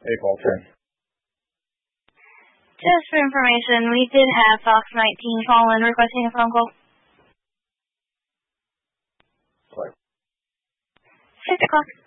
Hey, Paul. Just for information, we did have Fox 19 call in requesting a phone call. What? 6 o'clock.